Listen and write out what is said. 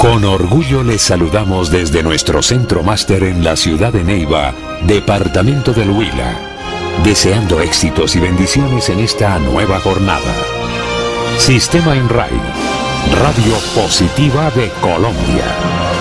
Con orgullo les saludamos desde nuestro centro máster en la ciudad de Neiva, departamento del Huila, deseando éxitos y bendiciones en esta nueva jornada. Sistema INRAI, Radio Positiva de Colombia.